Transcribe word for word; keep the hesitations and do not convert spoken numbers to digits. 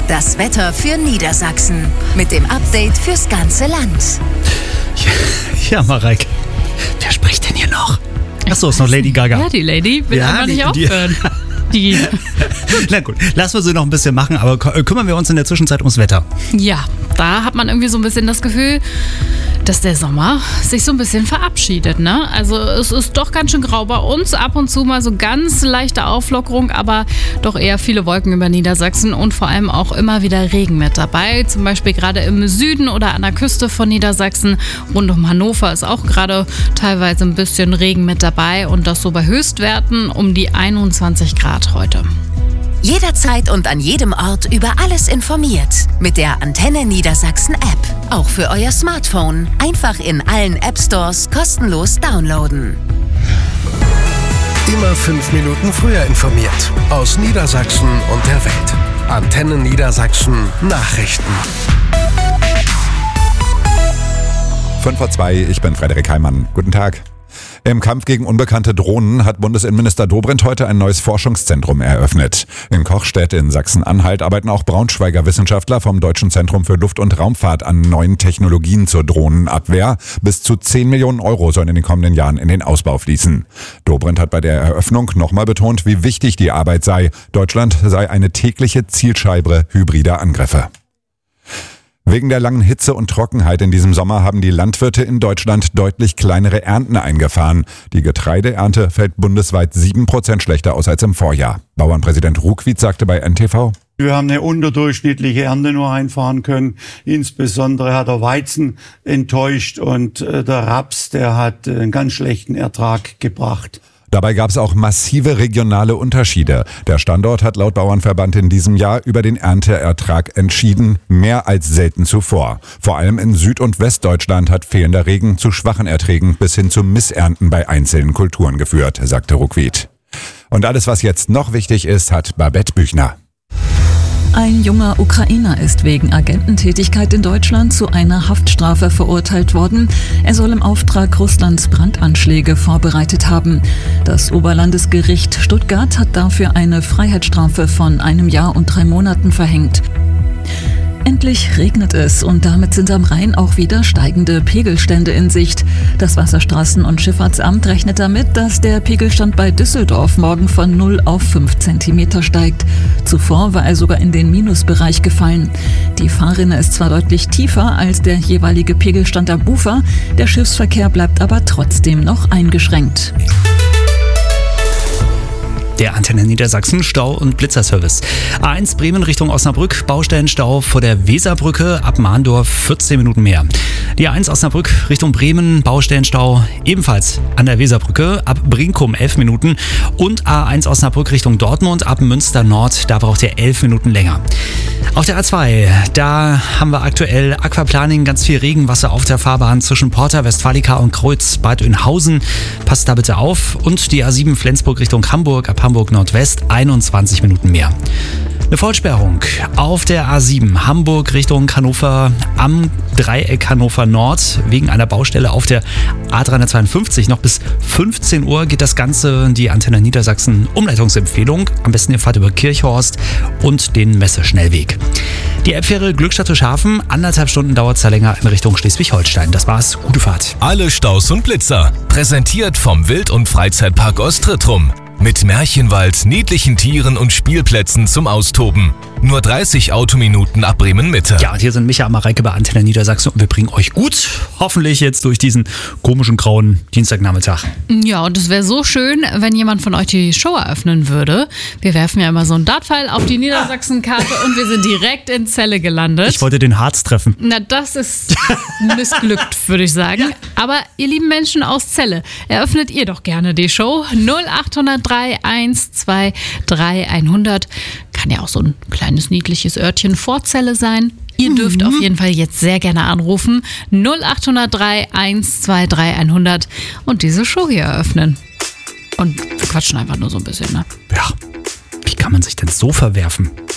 Das Wetter für Niedersachsen mit dem Update fürs ganze Land. Ja, Mareike, wer spricht denn hier noch? Achso, ist noch Lady Gaga. Ja, die Lady will Ja, einfach die- nicht die- aufhören. Die. Na gut, lassen wir sie noch ein bisschen machen, aber kü- kümmern wir uns in der Zwischenzeit ums Wetter. Ja, da hat man irgendwie so ein bisschen das Gefühl, dass der Sommer sich so ein bisschen verabschiedet, ne? Also es ist doch ganz schön grau bei uns, ab und zu mal so ganz leichte Auflockerung, aber doch eher viele Wolken über Niedersachsen und vor allem auch immer wieder Regen mit dabei. Zum Beispiel gerade im Süden oder an der Küste von Niedersachsen. Rund um Hannover ist auch gerade teilweise ein bisschen Regen mit dabei und das so bei Höchstwerten um die einundzwanzig Grad heute. Jederzeit und an jedem Ort über alles informiert. Mit der Antenne Niedersachsen App. Auch für euer Smartphone. Einfach in allen App Stores kostenlos downloaden. Immer fünf Minuten früher informiert. Aus Niedersachsen und der Welt. Antenne Niedersachsen Nachrichten. fünf vor zwei, ich bin Frederik Heimann. Guten Tag. Im Kampf gegen unbekannte Drohnen hat Bundesinnenminister Dobrindt heute ein neues Forschungszentrum eröffnet. In Kochstedt in Sachsen-Anhalt arbeiten auch Braunschweiger Wissenschaftler vom Deutschen Zentrum für Luft- und Raumfahrt an neuen Technologien zur Drohnenabwehr. Bis zu zehn Millionen Euro sollen in den kommenden Jahren in den Ausbau fließen. Dobrindt hat bei der Eröffnung nochmal betont, wie wichtig die Arbeit sei. Deutschland sei eine tägliche Zielscheibe hybrider Angriffe. Wegen der langen Hitze und Trockenheit in diesem Sommer haben die Landwirte in Deutschland deutlich kleinere Ernten eingefahren. Die Getreideernte fällt bundesweit sieben Prozent schlechter aus als im Vorjahr. Bauernpräsident Ruckwied sagte bei N T V: Wir haben eine unterdurchschnittliche Ernte nur einfahren können. Insbesondere hat der Weizen enttäuscht und äh, der Raps, der hat einen ganz schlechten Ertrag gebracht. Dabei gab es auch massive regionale Unterschiede. Der Standort hat laut Bauernverband in diesem Jahr über den Ernteertrag entschieden, mehr als selten zuvor. Vor allem in Süd- und Westdeutschland hat fehlender Regen zu schwachen Erträgen bis hin zu Missernten bei einzelnen Kulturen geführt, sagte Ruckwied. Und alles, was jetzt noch wichtig ist, hat Babette Büchner. Ein junger Ukrainer ist wegen Agententätigkeit in Deutschland zu einer Haftstrafe verurteilt worden. Er soll im Auftrag Russlands Brandanschläge vorbereitet haben. Das Oberlandesgericht Stuttgart hat dafür eine Freiheitsstrafe von einem Jahr und drei Monaten verhängt. Endlich regnet es und damit sind am Rhein auch wieder steigende Pegelstände in Sicht. Das Wasserstraßen- und Schifffahrtsamt rechnet damit, dass der Pegelstand bei Düsseldorf morgen von null auf fünf Zentimeter steigt. Zuvor war er sogar in den Minusbereich gefallen. Die Fahrrinne ist zwar deutlich tiefer als der jeweilige Pegelstand am Ufer, der Schiffsverkehr bleibt aber trotzdem noch eingeschränkt. Der Antenne Niedersachsen Stau- und Blitzerservice. A eins Bremen Richtung Osnabrück, Baustellenstau vor der Weserbrücke, ab Mahndorf vierzehn Minuten mehr. Die A eins Osnabrück Richtung Bremen, Baustellenstau ebenfalls an der Weserbrücke, ab Brinkum elf Minuten. Und A eins Osnabrück Richtung Dortmund, ab Münster Nord, da braucht ihr elf Minuten länger. Auf der A zwei, da haben wir aktuell Aquaplaning, ganz viel Regenwasser auf der Fahrbahn zwischen Porta Westfalica und Kreuz-Bad Oeynhausen. Passt da bitte auf. Und die A sieben Flensburg Richtung Hamburg, ab Hamburg Nordwest, einundzwanzig Minuten mehr. Eine Vollsperrung auf der A sieben Hamburg Richtung Hannover am Dreieck Hannover Nord wegen einer Baustelle auf der A dreihundertzweiundfünfzig. Noch bis fünfzehn Uhr geht das Ganze. Die Antenne Niedersachsen Umleitungsempfehlung. Am besten ihr fahrt über Kirchhorst und den Messeschnellweg. Die Elbfähre Glückstadt Hafen, anderthalb Stunden dauert es da länger in Richtung Schleswig-Holstein. Das war's. Gute Fahrt. Alle Staus und Blitzer. Präsentiert vom Wild- und Freizeitpark Ostrittrum. Mit Märchenwald, niedlichen Tieren und Spielplätzen zum Austoben. Nur dreißig Autominuten ab Bremen-Mitte. Ja, und hier sind Micha und Mareike bei Antenne Niedersachsen und wir bringen euch gut, hoffentlich jetzt durch diesen komischen grauen Dienstagnachmittag. Ja, und es wäre so schön, wenn jemand von euch die Show eröffnen würde. Wir werfen ja immer so einen Dartpfeil auf die Niedersachsen-Karte und wir sind direkt in Celle gelandet. Ich wollte den Harz treffen. Na, das ist missglückt, würde ich sagen. Ja. Aber ihr lieben Menschen aus Celle, eröffnet ihr doch gerne die Show. null acht null drei eins zwei drei hundert. Kann ja auch so ein kleines niedliches Örtchen vor Celle sein. Ihr dürft mhm. auf jeden Fall jetzt sehr gerne anrufen. null acht null drei eins zwei drei hundert und diese Show hier eröffnen. Und wir quatschen einfach nur so ein bisschen, ne? Ja, wie kann man sich denn so verwerfen?